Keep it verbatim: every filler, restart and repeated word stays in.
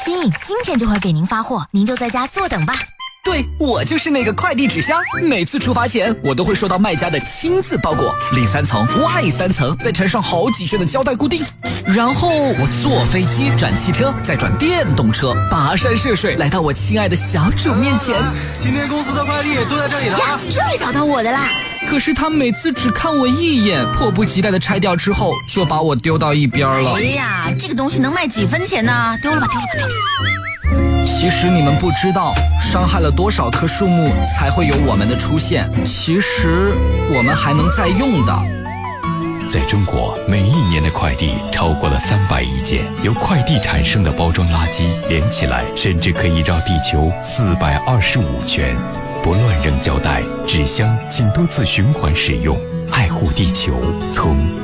金印今天就会给您发货，您就在家坐等吧。 对，我就是那个快递纸箱，每次出发前我都会收到卖家的亲自包裹，里三层外三层，再缠上好几圈的胶带固定，然后我坐飞机转汽车再转电动车，跋山涉水来到我亲爱的小主面前。 今天公司的快递都在这里了啊！ 终于找到我的啦！ 可是他每次只看我一眼，迫不及待的拆掉之后就把我丢到一边了。 哎呀，这个东西能卖几分钱呢？丢了吧，丢了吧，丢了吧。 其实你们不知道，伤害了多少棵树木才会有我们的出现。其实我们还能再用的。 在中国，每一年的快递超过了三百亿件，由快递产生的包装垃圾连起来，甚至可以绕地球四百二十五圈。不乱扔胶带、纸箱，请多次循环使用，爱护地球，从